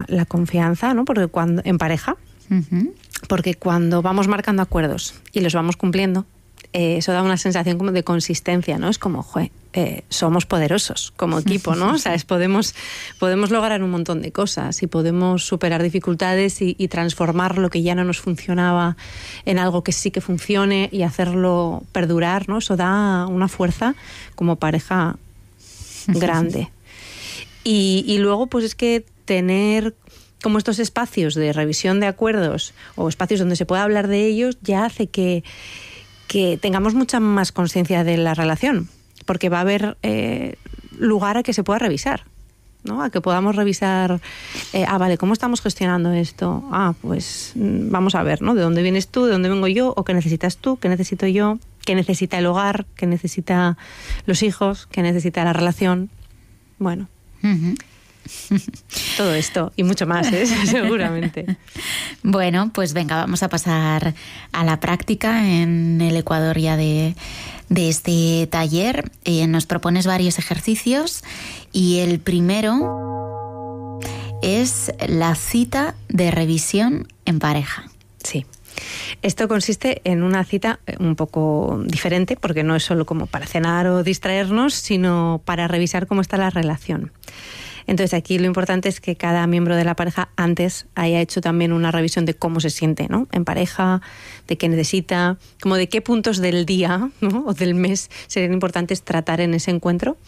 la confianza, ¿no? Porque cuando en pareja, porque cuando vamos marcando acuerdos y los vamos cumpliendo, eso da una sensación como de consistencia, ¿no? Es como, somos poderosos como equipo, ¿no? O sea, podemos lograr un montón de cosas y podemos superar dificultades y transformar lo que ya no nos funcionaba en algo que sí que funcione y hacerlo perdurar, ¿no? Eso da una fuerza como pareja grande. Y luego, pues es que tener como estos espacios de revisión de acuerdos o espacios donde se pueda hablar de ellos ya hace que tengamos mucha más conciencia de la relación, porque va a haber lugar a que se pueda revisar, ¿no? A que podamos revisar, vale, ¿cómo estamos gestionando esto? Pues vamos a ver, ¿no? ¿De dónde vienes tú? ¿De dónde vengo yo? ¿O qué necesitas tú? ¿Qué necesito yo? ¿Qué necesita el hogar? ¿Qué necesita los hijos? ¿Qué necesita la relación? Bueno, todo esto y mucho más, seguramente. Bueno, pues venga, vamos a pasar a la práctica en el Ecuador ya de este taller. Nos propones varios ejercicios y el primero es la cita de revisión en pareja. Sí. Esto consiste en una cita un poco diferente, porque no es solo como para cenar o distraernos, sino para revisar cómo está la relación. Entonces aquí lo importante es que cada miembro de la pareja antes haya hecho también una revisión de cómo se siente, ¿no? En pareja, de qué necesita, como de qué puntos del día, ¿no? O del mes serían importantes tratar en ese encuentro.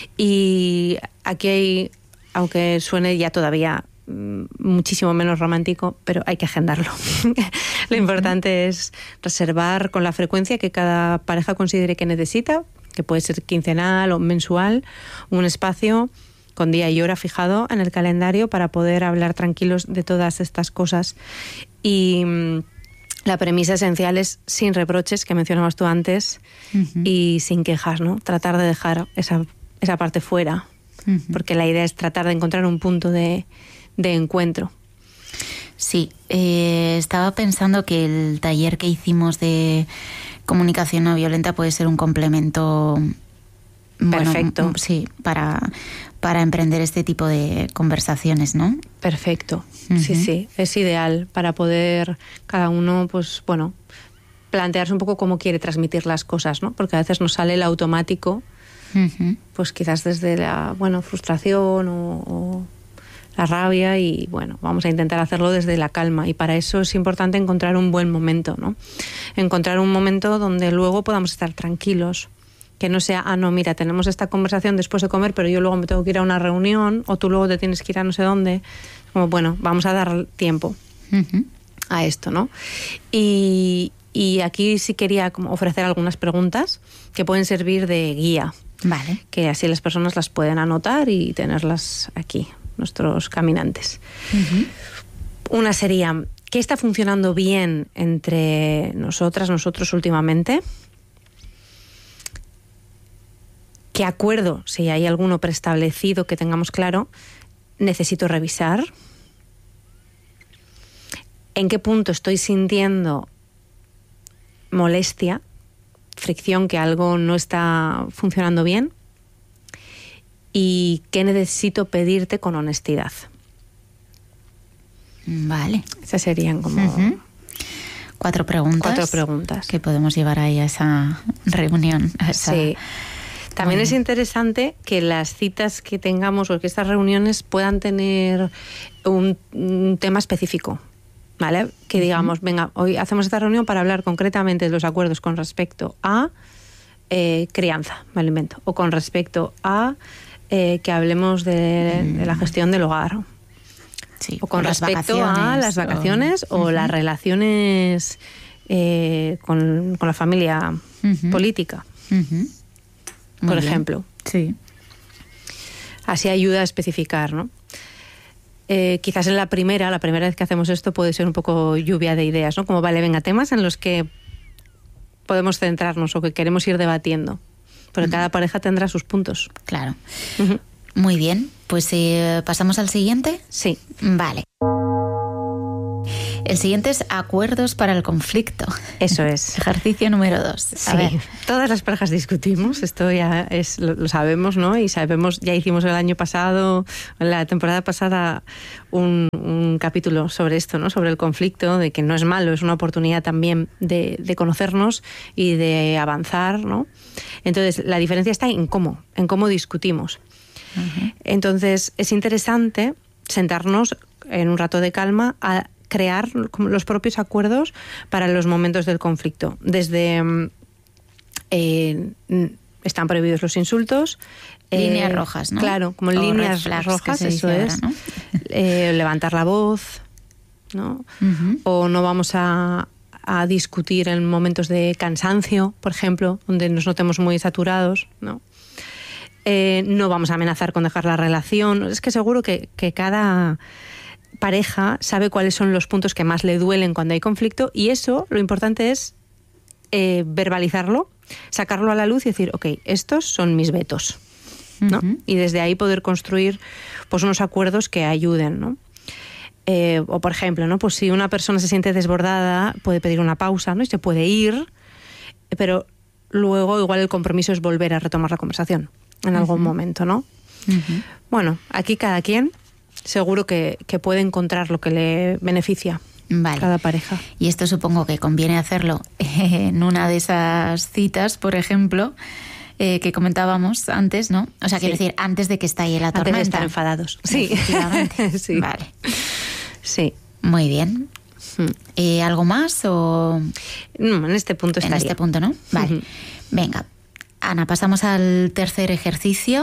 Y aquí hay, aunque suene ya todavía muchísimo menos romántico, pero hay que agendarlo. Lo importante es reservar con la frecuencia que cada pareja considere que necesita, que puede ser quincenal o mensual, un espacio con día y hora fijado en el calendario para poder hablar tranquilos de todas estas cosas. Y la premisa esencial es sin reproches, que mencionabas tú antes, y sin quejas, ¿no? Tratar de dejar esa parte fuera, porque la idea es tratar de encontrar un punto de encuentro. Sí, estaba pensando que el taller que hicimos de comunicación no violenta puede ser un complemento perfecto. Bueno, sí, para emprender este tipo de conversaciones, ¿no? Perfecto. Sí, es ideal para poder cada uno, pues bueno, plantearse un poco cómo quiere transmitir las cosas, ¿no? Porque a veces nos sale el automático, pues quizás desde la frustración o la rabia, y bueno, vamos a intentar hacerlo desde la calma, y para eso es importante encontrar un buen momento, ¿no? Encontrar un momento donde luego podamos estar tranquilos, que no sea, no, mira, tenemos esta conversación después de comer, pero yo luego me tengo que ir a una reunión, o tú luego te tienes que ir a no sé dónde. Como, bueno, vamos a dar tiempo a esto, ¿no? Y aquí sí quería como ofrecer algunas preguntas que pueden servir de guía. Vale. Que así las personas las pueden anotar y tenerlas aquí, nuestros caminantes. Una sería, ¿qué está funcionando bien entre nosotros últimamente? ¿Qué acuerdo, si hay alguno preestablecido que tengamos claro, necesito revisar? ¿En qué punto estoy sintiendo molestia, fricción, que algo no está funcionando bien? ¿Y qué necesito pedirte con honestidad? Vale. Esas serían como 4 preguntas. Que podemos llevar ahí a esa reunión. Sí. También es interesante que las citas que tengamos o que estas reuniones puedan tener un tema específico, ¿vale? Que digamos, venga, hoy hacemos esta reunión para hablar concretamente de los acuerdos con respecto a crianza, me lo invento, o con respecto a que hablemos de la gestión del hogar, sí, o con respecto a las vacaciones o las relaciones con la familia política. Por ejemplo. Sí. Así ayuda a especificar, ¿no? Quizás en la primera vez que hacemos esto puede ser un poco lluvia de ideas, ¿no? Como, vale, venga, temas en los que podemos centrarnos o que queremos ir debatiendo. Porque cada pareja tendrá sus puntos. Claro. Muy bien, pues ¿pasamos al siguiente? Sí. Vale. El siguiente es acuerdos para el conflicto. Eso es. Ejercicio número 2. Sí, todas las parejas discutimos, esto ya lo sabemos, ¿no? Y sabemos, ya hicimos el año pasado, la temporada pasada, un capítulo sobre esto, ¿no? Sobre el conflicto, de que no es malo, es una oportunidad también de conocernos y de avanzar, ¿no? Entonces, la diferencia está en cómo discutimos. Uh-huh. Entonces, es interesante sentarnos en un rato de calma a crear los propios acuerdos para los momentos del conflicto. Desde están prohibidos los insultos. Líneas rojas, ¿no? Claro, como líneas rojas, eso es. Ahora, ¿no? Levantar la voz, ¿no? Uh-huh. O no vamos a discutir en momentos de cansancio, por ejemplo, donde nos notemos muy saturados, ¿no? No vamos a amenazar con dejar la relación. Es que seguro que cada pareja sabe cuáles son los puntos que más le duelen cuando hay conflicto, y eso, lo importante es verbalizarlo, sacarlo a la luz y decir, ok, estos son mis vetos, ¿no? Uh-huh. Y desde ahí poder construir pues unos acuerdos que ayuden, ¿no? O por ejemplo, ¿no? Pues si una persona se siente desbordada, puede pedir una pausa, ¿no? Y se puede ir, pero luego igual el compromiso es volver a retomar la conversación en algún uh-huh. momento, ¿no? Uh-huh. Bueno, aquí cada quien seguro que puede encontrar lo que le beneficia. Vale. Cada pareja. Y esto supongo que conviene hacerlo en una de esas citas, por ejemplo, que comentábamos antes, ¿no? O sea, quiero decir, antes de que estalle la tormenta. Antes de estar enfadados. Sí. Efectivamente. Sí. Vale. Sí. Muy bien. ¿Algo más o...? No, en este punto estaría. En este punto, ¿no? Vale. Uh-huh. Venga, Ana, pasamos al tercer ejercicio.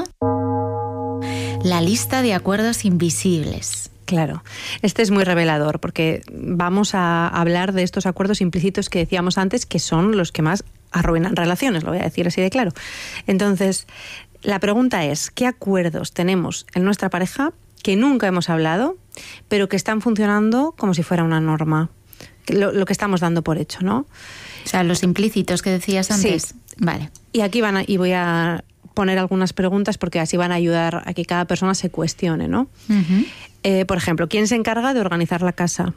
La lista de acuerdos invisibles. Claro, este es muy revelador porque vamos a hablar de estos acuerdos implícitos que decíamos antes, que son los que más arruinan relaciones, lo voy a decir así de claro. Entonces, la pregunta es, ¿qué acuerdos tenemos en nuestra pareja que nunca hemos hablado, pero que están funcionando como si fuera una norma? Lo que estamos dando por hecho, ¿no? O sea, los implícitos que decías antes. Sí. Vale. Y aquí voy a poner algunas preguntas porque así van a ayudar a que cada persona se cuestione, ¿no? Uh-huh. Por ejemplo, ¿quién se encarga de organizar la casa?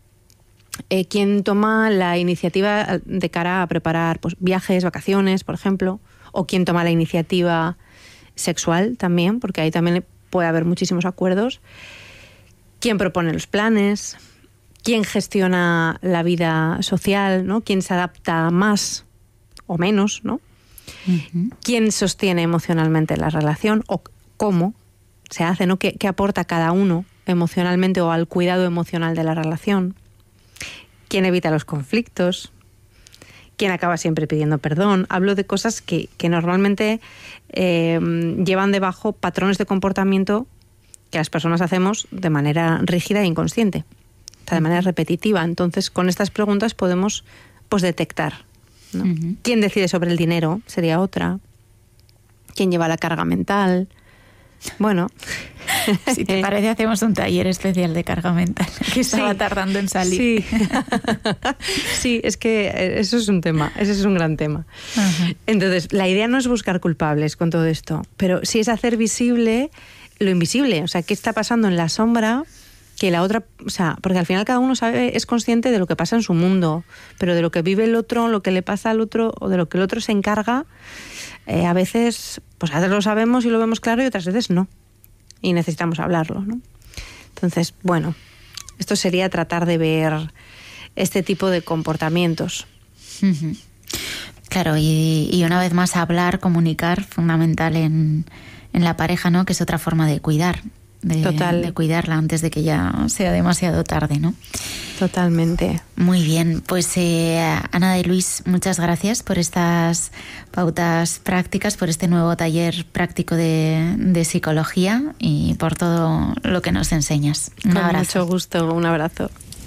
¿Quién toma la iniciativa de cara a preparar pues, viajes, vacaciones, por ejemplo? ¿O quién toma la iniciativa sexual también? Porque ahí también puede haber muchísimos acuerdos. ¿Quién propone los planes? ¿Quién gestiona la vida social, ¿no? ¿Quién se adapta más o menos, ¿no? Uh-huh. ¿Quién sostiene emocionalmente la relación? ¿O cómo se hace, ¿no? ¿Qué aporta cada uno emocionalmente o al cuidado emocional de la relación? ¿Quién evita los conflictos? ¿Quién acaba siempre pidiendo perdón? Hablo de cosas que normalmente llevan debajo patrones de comportamiento que las personas hacemos de manera rígida e inconsciente, o sea, de manera repetitiva. Entonces, con estas preguntas podemos pues, detectar, ¿no? Uh-huh. ¿Quién decide sobre el dinero? Sería otra. ¿Quién lleva la carga mental? Bueno. Si te parece, hacemos un taller especial de carga mental, que estaba tardando en salir. Sí. Sí, es que eso es un tema, ese es un gran tema. Uh-huh. Entonces, la idea no es buscar culpables con todo esto, pero sí es hacer visible lo invisible. O sea, qué está pasando en la sombra que la otra... O sea, porque al final cada uno es consciente de lo que pasa en su mundo, pero de lo que vive el otro, lo que le pasa al otro, o de lo que el otro se encarga... a veces lo sabemos y lo vemos claro y otras veces no. Y necesitamos hablarlo, ¿no? Entonces, bueno, esto sería tratar de ver este tipo de comportamientos. Uh-huh. Claro, y una vez más hablar, comunicar, fundamental en la pareja, ¿no? Que es otra forma de cuidar. De cuidarla antes de que ya sea demasiado tarde, ¿no? Totalmente. Muy bien, pues Ana de Luis, muchas gracias por estas pautas prácticas, por este nuevo taller práctico de psicología y por todo lo que nos enseñas. Un abrazo. Mucho gusto, un abrazo.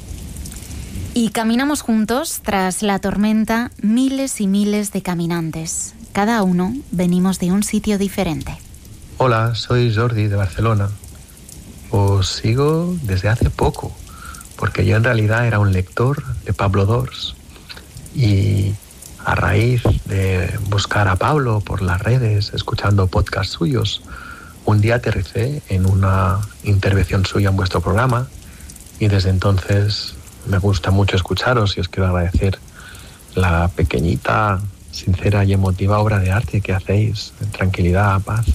Y caminamos juntos tras la tormenta miles y miles de caminantes. Cada uno venimos de un sitio diferente. Hola, soy Jordi de Barcelona. Os sigo desde hace poco, porque yo en realidad era un lector de Pablo Dors y a raíz de buscar a Pablo por las redes, escuchando podcasts suyos, un día aterricé en una intervención suya en vuestro programa y desde entonces me gusta mucho escucharos y os quiero agradecer la pequeñita, sincera y emotiva obra de arte que hacéis, en tranquilidad, paz.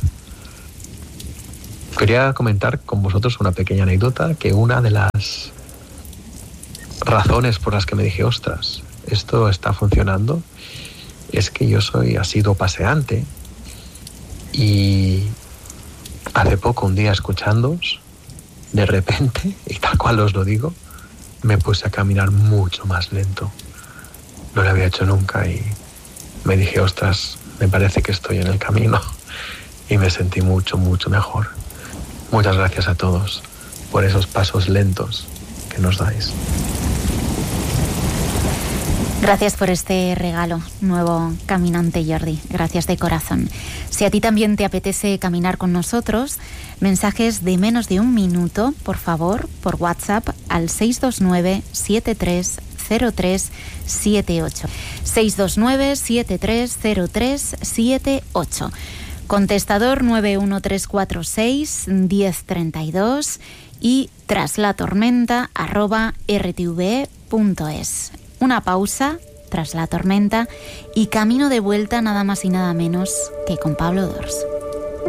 Quería comentar con vosotros una pequeña anécdota, que una de las razones por las que me dije, ostras, esto está funcionando, es que yo soy asiduo paseante y hace poco, un día escuchándoos, de repente, y tal cual os lo digo, me puse a caminar mucho más lento. No lo había hecho nunca y me dije, ostras, me parece que estoy en el camino, y me sentí mucho, mucho mejor. Muchas gracias a todos por esos pasos lentos que nos dais. Gracias por este regalo, nuevo caminante Jordi. Gracias de corazón. Si a ti también te apetece caminar con nosotros, mensajes de menos de 1 minuto, por favor, por WhatsApp al 629-730378. 629-730378. Contestador 91346 1032 y traslatormenta@rtve.es. Una pausa tras la tormenta y camino de vuelta nada más y nada menos que con Pablo Dors.